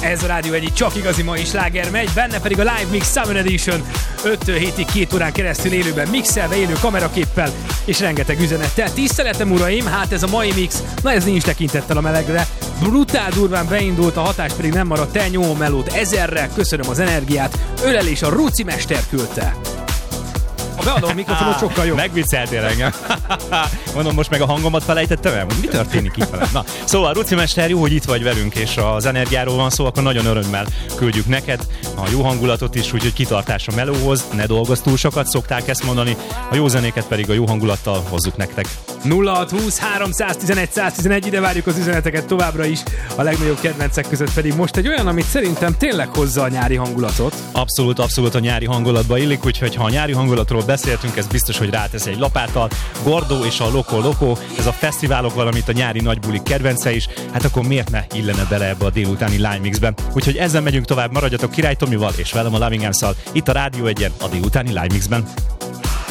Ez a Rádió Egy csak igazi mai sláger megy, benne pedig a Live Mix Summer Edition 5-7-ig 2 órán keresztül élőben mixelve, élő kameraképpel és rengeteg üzenettel. Tiszteletem uraim, hát ez a mai mix, na ez nincs tekintettel a melegre. Brutál durván beindult, a hatás pedig nem maradt el, nyomó melót 1000-re, köszönöm az energiát, ölelés a Ruci mester küldte. A beadó mikrofonot sokkal jobb. Megvicceltél engem. Mondom, most meg a hangomat felejtettem el? Mi történik itt velem? Na, szóval Ruci mester, jó, hogy itt vagy velünk, és az energiáról van szó, akkor nagyon örömmel küldjük neked a jó hangulatot is, úgyhogy kitartás a melóhoz, ne dolgozz túl sokat, szokták ezt mondani, a jó zenéket pedig a jó hangulattal hozzuk nektek. 0620 311 111, ide várjuk az üzeneteket továbbra is, a legnagyobb kedvencek között pedig most egy olyan, amit szerintem tényleg hozza a nyári hangulatot. Abszolút a nyári hangulatba illik, úgyhogy ha a nyári hangulatról beszéltünk, ez biztos, hogy rátesz egy lapáttal. Gordo és a Loco, ez a fesztiválok, valamint a nyári nagybulik kedvence is, hát akkor miért ne illene bele ebbe a délutáni Live Mixben. Úgyhogy ezzel megyünk tovább, maradjatok Király Tomival és velem a Loving Arms-szal itt a Rádió Egyen a délutáni Live Mixben.